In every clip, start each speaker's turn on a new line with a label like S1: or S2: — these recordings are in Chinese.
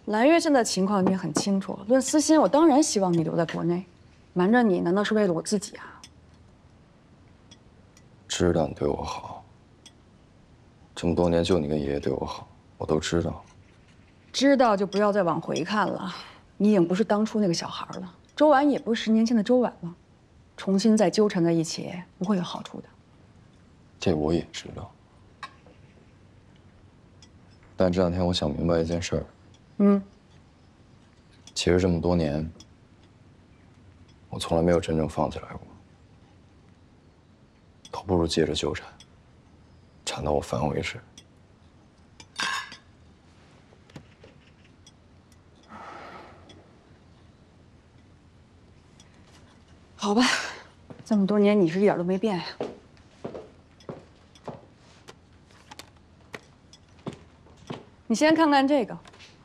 S1: 蓝月现在情况你也很清楚，论私心，我当然希望你留在国内。瞒着你，难道是为了我自己啊？
S2: 知道你对我好，这么多年就你跟爷爷对我好，我都知道。
S1: 知道就不要再往回看了，你已经不是当初那个小孩了，周婉也不是10年前的周婉了，重新再纠缠在一起不会有好处的。
S2: 这我也知道，但这两天我想明白一件事儿。其实这么多年，我从来没有真正放起来过，倒不如接着纠缠，缠到我烦为止。
S1: 好吧，这么多年你是一点都没变呀。你先看看这个，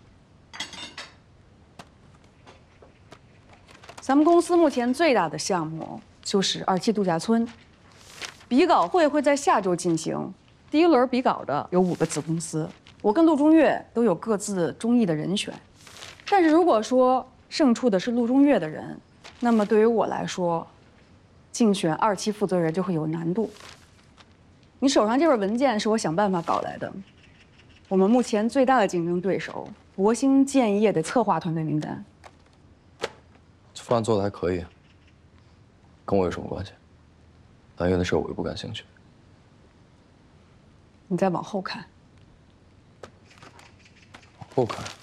S1: 咱们公司目前最大的项目就是27度假村，比稿会在下周进行。第一轮比稿的有5个子公司，我跟陆中岳都有各自中意的人选。但是如果说胜出的是陆中岳的人，那么对于我来说，竞选2期负责人就会有难度。你手上这份文件是我想办法搞来的。我们目前最大的竞争对手博兴建业的策划团队名单。
S2: 这方案做的还可以，跟我有什么关系？蓝月的事我又不感兴趣。
S1: 你再往后看，
S2: 往后看。